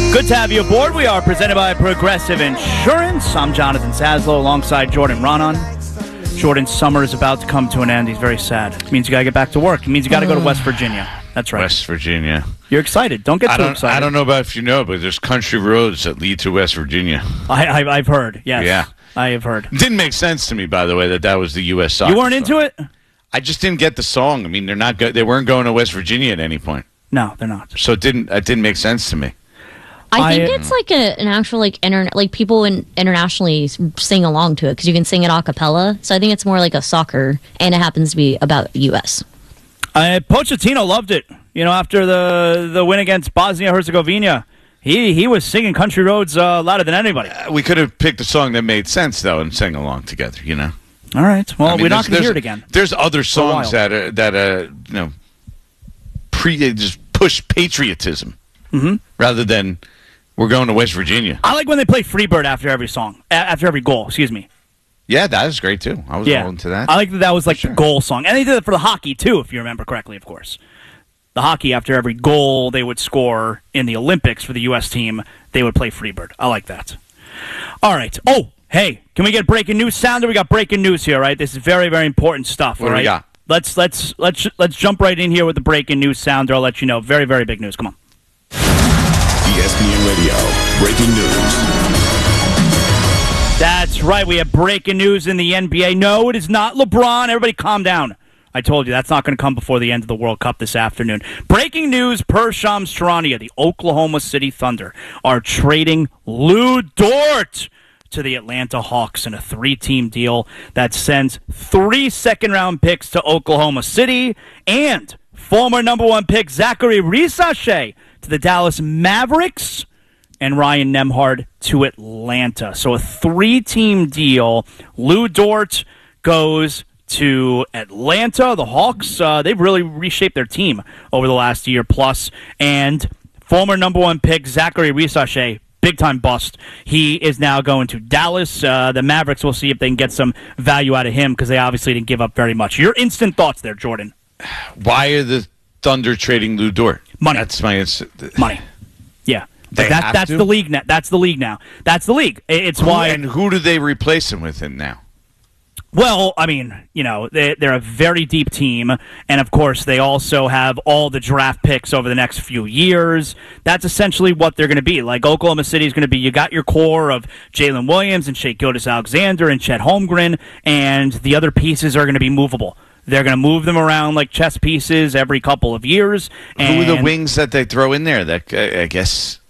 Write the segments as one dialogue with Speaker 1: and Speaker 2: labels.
Speaker 1: Good to have you aboard. We are presented by Progressive Insurance. I'm Jonathan Saslow alongside Jordan Ronan. Jordan's summer is about to come to an end. He's very sad. It means you got to get back to work. It means you got to go to West Virginia. That's right.
Speaker 2: West Virginia.
Speaker 1: You're excited. Don't get too excited.
Speaker 2: I don't know about if you know, but there's country roads that lead to West Virginia.
Speaker 1: I've heard, yes.
Speaker 2: Yeah.
Speaker 1: I have heard.
Speaker 2: It didn't make sense to me, by the way, that was the U.S. soccer.
Speaker 1: You weren't into it?
Speaker 2: I just didn't get the song. I mean, they weren't going to West Virginia at any point.
Speaker 1: No, they're not.
Speaker 2: So it didn't make sense to me.
Speaker 3: I think it's like an actual people internationally sing along to it because you can sing it a cappella. So I think it's more like a soccer, and it happens to be about U.S.
Speaker 1: Pochettino loved it. You know, after the win against Bosnia-Herzegovina, he was singing Country Roads louder than anybody.
Speaker 2: We could have picked a song that made sense though and sang along together. You know.
Speaker 1: All right. Well, we're not going to hear it again.
Speaker 2: There's other songs that just push patriotism rather than. We're going to West Virginia.
Speaker 1: I like when they play Freebird after every song, after every goal. Excuse me.
Speaker 2: Yeah, that is great too. I was rolling to that.
Speaker 1: I like that was like the goal song, and they did it for the hockey too, if you remember correctly. Of course, the hockey after every goal they would score in the Olympics for the U.S. team, they would play Freebird. I like that. All right. Oh, hey, can we get breaking news sounder? We got breaking news here, right? This is very, very important stuff.
Speaker 2: What do we got?
Speaker 1: Let's jump right in here with the breaking news sounder. I'll let you know. Very, very big news. Come on.
Speaker 4: ESPN Radio, breaking news.
Speaker 1: That's right. We have breaking news in the NBA. No, it is not LeBron. Everybody calm down. I told you, that's not going to come before the end of the World Cup this afternoon. Breaking news, per Shams Charania, the Oklahoma City Thunder are trading Lou Dort to the Atlanta Hawks in a 3-team deal that sends 3 second-round picks to Oklahoma City and former number 1 pick Zachary Risache to the Dallas Mavericks, and Ryan Nembhard to Atlanta. So a 3-team deal. Lou Dort goes to Atlanta. The Hawks, they've really reshaped their team over the last year plus. And former number 1 pick Zachary Risache, big-time bust. He is now going to Dallas. The Mavericks will see if they can get some value out of him because they obviously didn't give up very much. Your instant thoughts there, Jordan.
Speaker 2: Why are the Thunder trading Lou Dort?
Speaker 1: Money.
Speaker 2: That's my
Speaker 1: money. Yeah.
Speaker 2: That's
Speaker 1: the league now. That's the league now. That's the league. It's why.
Speaker 2: And who do they replace him with now?
Speaker 1: Well, I mean, you know, they're a very deep team, and of course they also have all the draft picks over the next few years. That's essentially what they're going to be. Like Oklahoma City is going to be, you got your core of Jalen Williams and Shai Gilgeous-Alexander and Chet Holmgren, and the other pieces are going to be movable. They're going to move them around like chess pieces every couple of years. And
Speaker 2: who are the wings that they throw in there? That I guess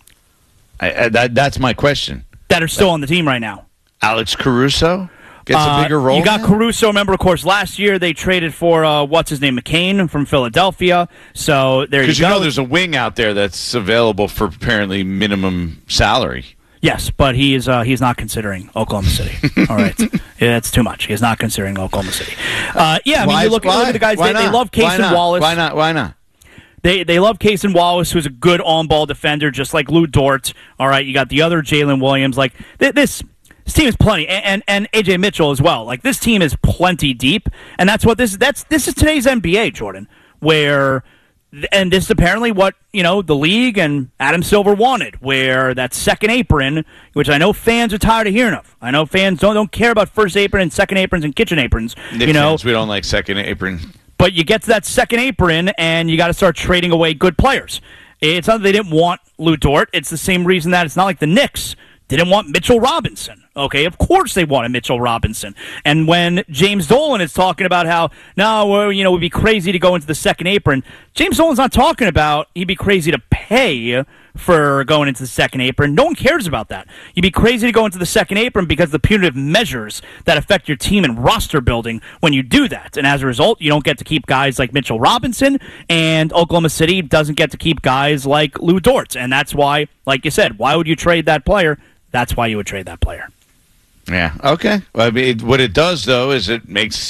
Speaker 2: that's my question.
Speaker 1: That are still on the team right now.
Speaker 2: Alex Caruso gets a bigger role.
Speaker 1: You got
Speaker 2: now?
Speaker 1: Caruso. Remember, of course, last year they traded for what's his name, McCain from Philadelphia. So there you go.
Speaker 2: Because you know there's a wing out there that's available for apparently minimum salary.
Speaker 1: Yes, but he's not considering Oklahoma City. All right, it's too much. He's not considering Oklahoma City. I mean, you look at the guys. They love Cason Wallace.
Speaker 2: Why not?
Speaker 1: They love Cason Wallace, who's a good on-ball defender, just like Lou Dort. All right, you got the other Jalen Williams. Like this team is plenty, and AJ Mitchell as well. Like this team is plenty deep, and that's what this is today's NBA, Jordan, where. And this is apparently what, you know, the league and Adam Silver wanted, where that second apron, which I know fans are tired of hearing of. I know fans don't care about first apron and second aprons and kitchen aprons.
Speaker 2: Knicks fans, we don't like second apron.
Speaker 1: But you get to that second apron, and you got to start trading away good players. It's not that they didn't want Lou Dort. It's the same reason that it's not like the Knicks didn't want Mitchell Robinson. Okay, of course they wanted Mitchell Robinson. And when James Dolan is talking about how, we'd be crazy to go into the second apron, James Dolan's not talking about he'd be crazy to pay for going into the second apron. No one cares about that. You'd be crazy to go into the second apron because of the punitive measures that affect your team and roster building when you do that. And as a result, you don't get to keep guys like Mitchell Robinson, and Oklahoma City doesn't get to keep guys like Lou Dort. And that's why, like you said, why would you trade that player? That's why you would trade that player.
Speaker 2: Yeah. Okay. Well, I mean, what it does though is it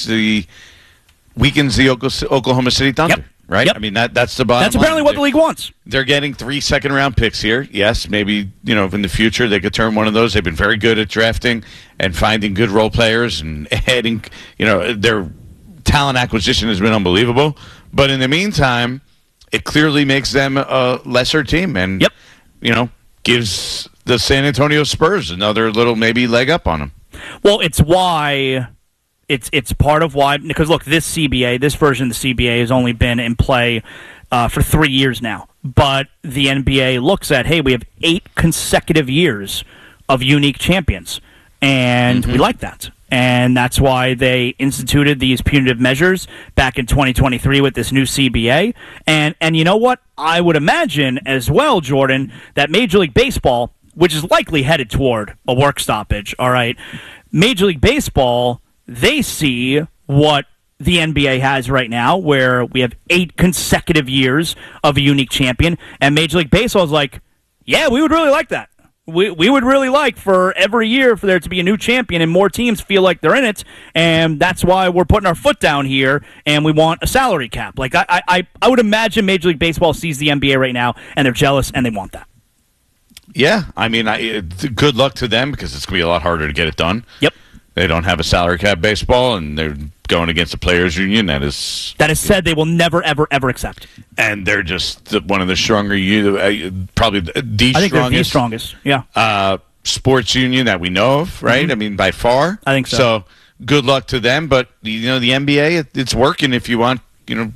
Speaker 2: weakens the Oklahoma City Thunder.
Speaker 1: Yep.
Speaker 2: Right?
Speaker 1: Yep.
Speaker 2: I mean, that's the bottom
Speaker 1: That's apparently
Speaker 2: line.
Speaker 1: what the league wants.
Speaker 2: They're getting 3 second-round picks here. Yes, maybe, in the future they could turn one of those. They've been very good at drafting and finding good role players and adding, their talent acquisition has been unbelievable. But in the meantime, it clearly makes them a lesser team. And,
Speaker 1: yep.
Speaker 2: gives the San Antonio Spurs another little maybe leg up on them.
Speaker 1: Well, it's why it's part of why, because look, this version of the CBA has only been in play for 3 years now. But the NBA looks at, hey, we have 8 consecutive years of unique champions, and we like that. And that's why they instituted these punitive measures back in 2023 with this new CBA. And you know what? I would imagine as well, Jordan, that Major League Baseball, which is likely headed toward a work stoppage, all right, Major League Baseball, they see what the NBA has right now, where we have 8 consecutive years of a unique champion, and Major League Baseball is like, yeah, we would really like that. We would really like for every year for there to be a new champion and more teams feel like they're in it, and that's why we're putting our foot down here, and we want a salary cap. Like I would imagine Major League Baseball sees the NBA right now, and they're jealous, and they want that.
Speaker 2: Yeah, I mean, good luck to them because it's going to be a lot harder to get it done.
Speaker 1: Yep.
Speaker 2: They don't have a salary cap baseball, and they're going against a players' union that is
Speaker 1: said they will never, ever, ever accept.
Speaker 2: And they're just one of the stronger, probably the strongest.
Speaker 1: I think they're the strongest, yeah.
Speaker 2: Sports union that we know of, right? I mean, by far.
Speaker 1: I think so.
Speaker 2: So good luck to them, but the NBA, it's working if you want,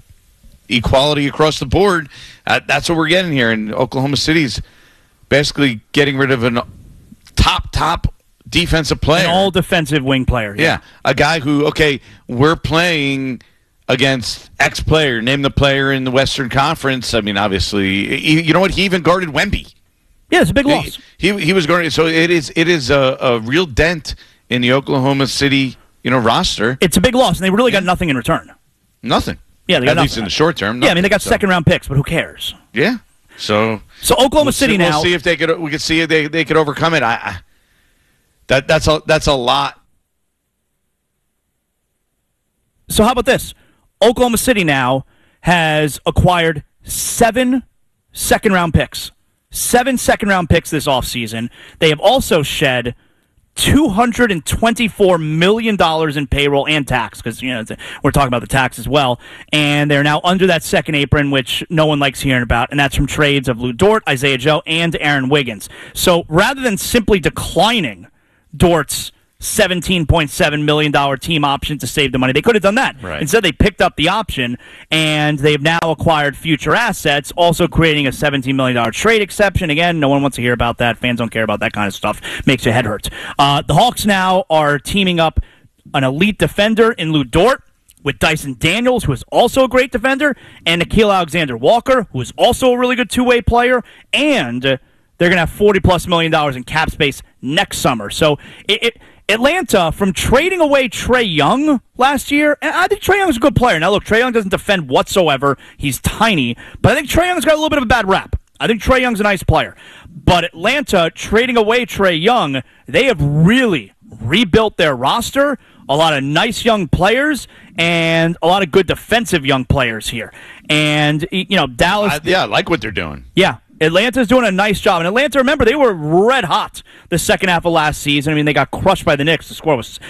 Speaker 2: equality across the board. That's what we're getting here, and Oklahoma City's basically getting rid of an top defensive player.
Speaker 1: An all defensive wing player.
Speaker 2: Yeah. A guy who, okay, we're playing against X player. Name the player in the Western Conference. I mean, obviously, you know what? He even guarded Wemby.
Speaker 1: Yeah, it's a big loss.
Speaker 2: He was guarding. So it is a real dent in the Oklahoma City, roster.
Speaker 1: It's a big loss, and they really got nothing in return.
Speaker 2: Nothing.
Speaker 1: Yeah, they got
Speaker 2: at
Speaker 1: nothing.
Speaker 2: least in the short term.
Speaker 1: Yeah, I mean, they got second-round picks, but who cares?
Speaker 2: Yeah. So
Speaker 1: Oklahoma City now.
Speaker 2: We'll see if they could overcome it. That's a lot.
Speaker 1: So how about this? Oklahoma City now has acquired 7 second-round picks. 7 second-round picks this offseason. They have also shed $224 million in payroll and tax, because we're talking about the tax as well. And they're now under that second apron, which no one likes hearing about, and that's from trades of Lou Dort, Isaiah Joe, and Aaron Wiggins. So rather than simply declining Dort's $17.7 million team option to save the money, they could have done that.
Speaker 2: Right.
Speaker 1: Instead, they picked up the option, and they've now acquired future assets, also creating a $17 million trade exception. Again, no one wants to hear about that. Fans don't care about that kind of stuff. Makes your head hurt. The Hawks now are teaming up an elite defender in Lou Dort with Dyson Daniels, who is also a great defender, and Nickeil Alexander-Walker, who is also a really good two-way player, and they're going to have $40+ million in cap space next summer. So Atlanta, from trading away Trae Young last year, and I think Trae Young's a good player. Now, look, Trae Young doesn't defend whatsoever. He's tiny. But I think Trae Young's got a little bit of a bad rap. I think Trae Young's a nice player. But Atlanta, trading away Trae Young, they have really rebuilt their roster. A lot of nice young players and a lot of good defensive young players here. And, Dallas...
Speaker 2: I like what they're doing.
Speaker 1: Yeah. Atlanta's doing a nice job. And Atlanta, remember, they were red hot the second half of last season. I mean, they got crushed by the Knicks. The score was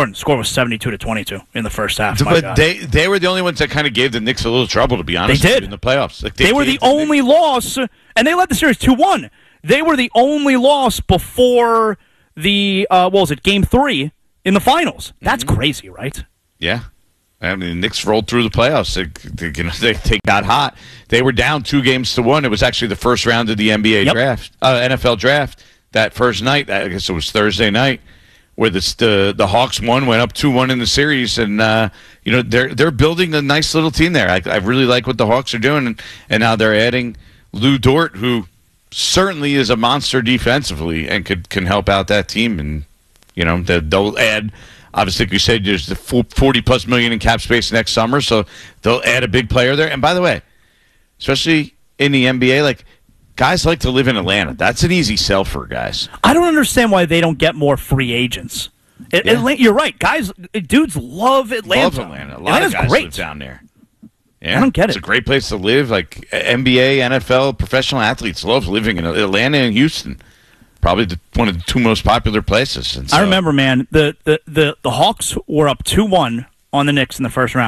Speaker 1: 72-22 in the first half.
Speaker 2: But they were the only ones that kind of gave the Knicks a little trouble, to be honest.
Speaker 1: They did.
Speaker 2: In the playoffs.
Speaker 1: They were the only loss, and they led the series 2-1. They were the only loss before the, Game 3 in the finals. That's crazy, right?
Speaker 2: Yeah. I mean, the Knicks rolled through the playoffs. They got hot. They were down 2-1. It was actually the first round of the NFL draft. That first night, I guess it was Thursday night, where the Hawks went up 2-1 in the series, and they're building a nice little team there. I really like what the Hawks are doing, and now they're adding Lou Dort, who certainly is a monster defensively and can help out that team, and they'll add. Obviously, like you said, there's the $40+ million in cap space next summer, so they'll add a big player there. And by the way, especially in the NBA, guys like to live in Atlanta. That's an easy sell for guys.
Speaker 1: I don't understand why they don't get more free agents. You're right. Dudes love Atlanta.
Speaker 2: Love Atlanta. A lot of guys live down there. Yeah,
Speaker 1: I don't get it.
Speaker 2: It's a great place to live. Like NBA, NFL, professional athletes love living in Atlanta and Houston. Probably one of the 2 most popular places. And so,
Speaker 1: I remember, man, the Hawks were up 2-1 on the Knicks in the first round.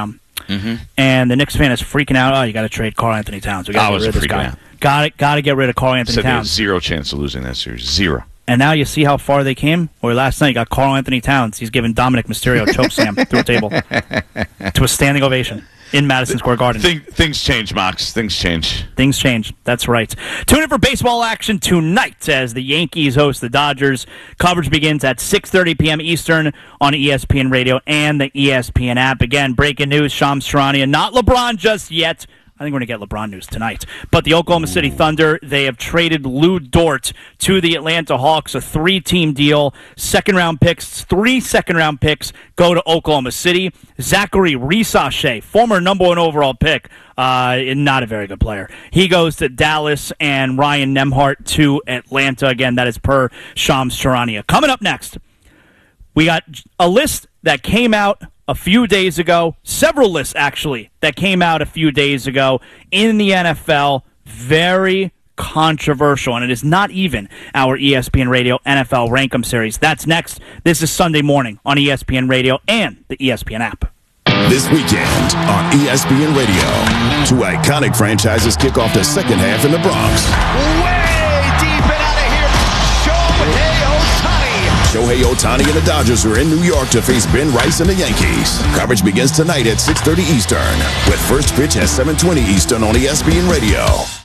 Speaker 1: and the Knicks fan is freaking out. Oh, you got to trade Karl Anthony Towns. We got to get rid of this guy. Got to get rid of Karl Anthony
Speaker 2: Said they had
Speaker 1: Towns.
Speaker 2: zero chance of losing that series. Zero.
Speaker 1: And now you see how far they came? Or last night you got Karl Anthony Towns. He's giving Dominic Mysterio a choke slam through a table to a standing ovation in Madison Square Garden.
Speaker 2: Things change, Mox. Things change.
Speaker 1: Things change. That's right. Tune in for baseball action tonight as the Yankees host the Dodgers. Coverage begins at 6:30 p.m. Eastern on ESPN Radio and the ESPN app. Again, breaking news, Shams Charania. Not LeBron just yet. I think we're going to get LeBron news tonight. But the Oklahoma City Thunder, they have traded Lou Dort to the Atlanta Hawks, a 3-team deal. Second-round picks, 3 second-round picks go to Oklahoma City. Zachary Risachet, former number 1 overall pick, not a very good player. He goes to Dallas, and Ryan Nembhard to Atlanta. Again, that is per Shams Charania. Coming up next, we got a list that came out a few days ago, several lists actually, that came out a few days ago in the NFL. Very controversial, and it is not even our ESPN Radio NFL Rankem series. That's next. This is Sunday morning on ESPN Radio and the ESPN app.
Speaker 4: This weekend on ESPN Radio, 2 iconic franchises kick off the second half in the Bronx.
Speaker 5: Way deep and out of here, Shohei Ohtani.
Speaker 4: Shohei Ohtani and the Dodgers are in New York to face Ben Rice and the Yankees. Coverage begins tonight at 6:30 Eastern, with first pitch at 7:20 Eastern on ESPN Radio.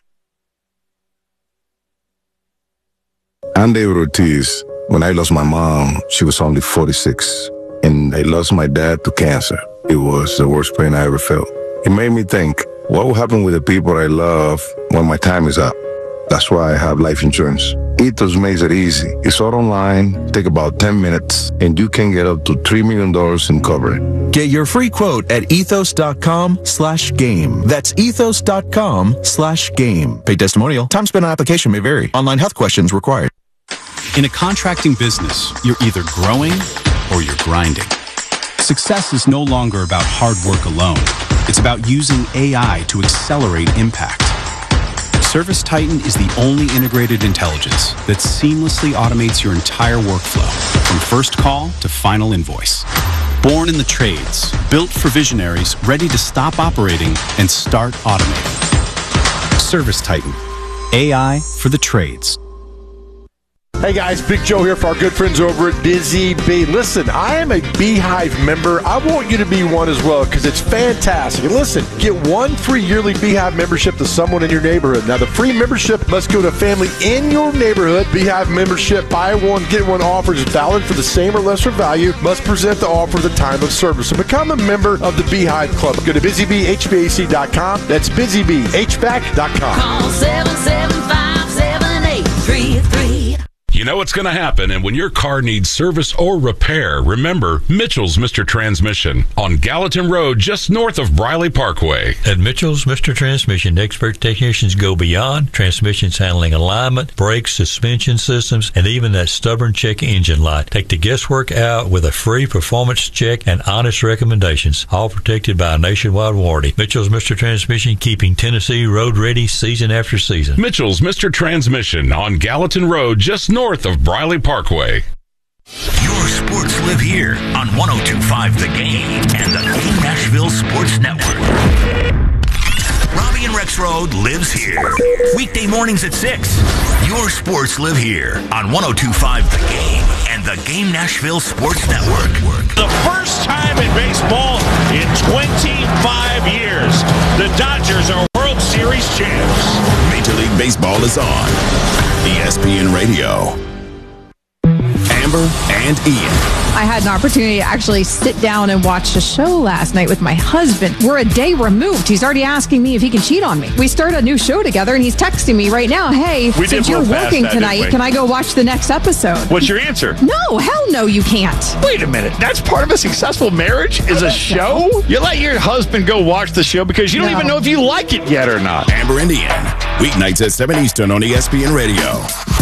Speaker 6: I'm David Ortiz. When I lost my mom, she was only 46, and I lost my dad to cancer. It was the worst pain I ever felt. It made me think, what will happen with the people I love when my time is up? That's why I have life insurance. Ethos makes it easy. It's all online, take about 10 minutes, and you can get up to $3 million in coverage.
Speaker 7: Get your free quote at ethos.com/game. That's ethos.com/game. Paid testimonial. Time spent on application may vary. Online health questions required.
Speaker 8: In a contracting business, you're either growing or you're grinding. Success is no longer about hard work alone. It's about using AI to accelerate impact. ServiceTitan is the only integrated intelligence that seamlessly automates your entire workflow, from first call to final invoice. Born in the trades, built for visionaries ready to stop operating and start automating. ServiceTitan, AI for the trades.
Speaker 9: Hey guys, Big Joe here for our good friends over at Busy Bee. Listen, I am a Beehive member. I want you to be one as well because it's fantastic. And listen, get 1 free yearly Beehive membership to someone in your neighborhood. Now, the free membership must go to a family in your neighborhood. Beehive membership, buy one, get one offer is valid for the same or lesser value. Must present the offer at the time of service. So become a member of the Beehive Club. Go to BusyBeeHVAC.com. That's BusyBeeHVAC.com.
Speaker 10: Call 775-7833.
Speaker 11: You know what's going to happen, and when your car needs service or repair, remember Mitchell's Mr. Transmission on Gallatin Road, just north of Briley Parkway.
Speaker 12: At Mitchell's Mr. Transmission, expert technicians go beyond transmissions handling alignment, brakes, suspension systems, and even that stubborn check engine light. Take the guesswork out with a free performance check and honest recommendations, all protected by a nationwide warranty. Mitchell's Mr. Transmission, keeping Tennessee road ready season after season.
Speaker 11: Mitchell's Mr. Transmission on Gallatin Road, just north of Briley Parkway.
Speaker 13: Your sports live here on 102.5 The Game and the Game Nashville Sports Network. Robbie and Rex Road lives here. Weekday mornings at 6. Your sports live here on 102.5 The Game and the Game Nashville Sports Network.
Speaker 14: The first time in baseball in 25 years, the Dodgers are World Series champs.
Speaker 4: Major League Baseball is on ESPN Radio. Amber and Ian.
Speaker 15: I had an opportunity to actually sit down and watch a show last night with my husband. We're a day removed. He's already asking me if he can cheat on me. We started a new show together, and he's texting me right now, hey, since you're working tonight, can I go watch the next episode?
Speaker 14: What's your answer?
Speaker 15: No, hell no, you can't.
Speaker 14: Wait a minute. That's part of a successful marriage is a show? You let your husband go watch the show because you don't even know if you like it yet or not.
Speaker 4: Amber and Ian, weeknights at 7 Eastern on ESPN Radio.